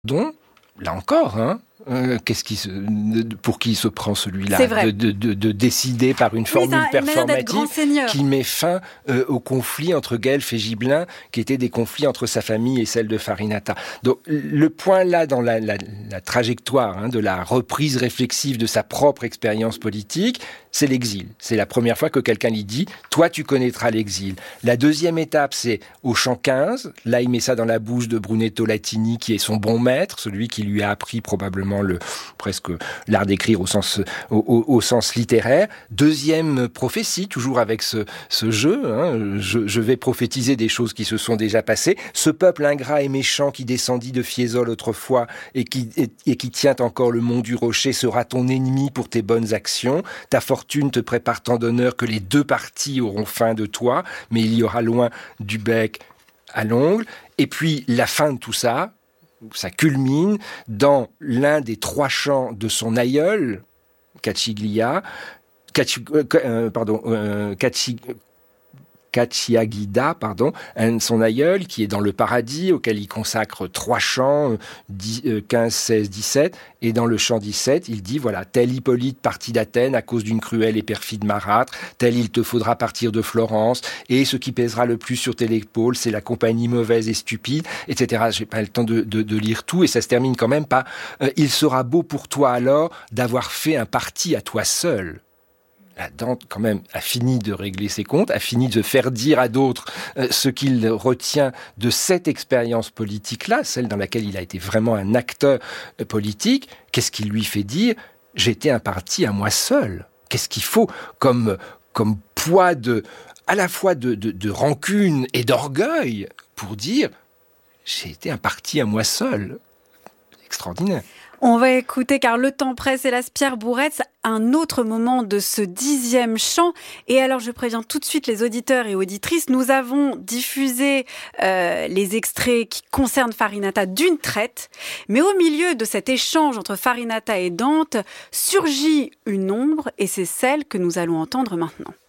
Donc, là encore, pour qui se prend celui-là de décider par une formule performative qui met fin au conflit entre Guelph et Gibelin, qui étaient des conflits entre sa famille et celle de Farinata. Donc le point là dans la trajectoire de la reprise réflexive de sa propre expérience politique, c'est l'exil. C'est la première fois que quelqu'un lui dit « Toi, tu connaîtras l'exil ». La deuxième étape, c'est au chant 15. Là, il met ça dans la bouche de Brunetto Latini, qui est son bon maître, celui qui lui a appris probablement presque l'art d'écrire au sens littéraire. Deuxième prophétie, toujours avec ce jeu. Je vais prophétiser des choses qui se sont déjà passées. Ce peuple ingrat et méchant qui descendit de Fiesole autrefois et qui tient encore le mont du Rocher sera ton ennemi pour tes bonnes actions. Ta fortune te prépare tant d'honneur que les deux parties auront faim de toi, mais il y aura loin du bec à l'ongle. Et puis, la fin de tout ça, ça culmine dans l'un des 3 chants de son aïeul, Cacciaguida, son aïeul, qui est dans le paradis, auquel il consacre 3 chants, 15, 16, 17, et dans le chant 17, il dit, voilà, tel Hippolyte parti d'Athènes à cause d'une cruelle et perfide marâtre, tel il te faudra partir de Florence, et ce qui pèsera le plus sur tes épaules, c'est la compagnie mauvaise et stupide, etc. J'ai pas le temps de lire tout, et ça se termine quand même par il sera beau pour toi alors d'avoir fait un parti à toi seul. Dante, quand même, a fini de régler ses comptes, a fini de faire dire à d'autres ce qu'il retient de cette expérience politique-là, celle dans laquelle il a été vraiment un acteur politique. Qu'est-ce qui lui fait dire « j'étais un parti à moi seul ». Qu'est-ce qu'il faut comme poids à la fois de rancune et d'orgueil pour dire « j'ai été un parti à moi seul ». Extraordinaire. On va écouter, car le temps presse, hélas, Pierre Bourretz, un autre moment de ce 10e chant. Et alors, je préviens tout de suite les auditeurs et auditrices, nous avons diffusé les extraits qui concernent Farinata d'une traite. Mais au milieu de cet échange entre Farinata et Dante, surgit une ombre, et c'est celle que nous allons entendre maintenant.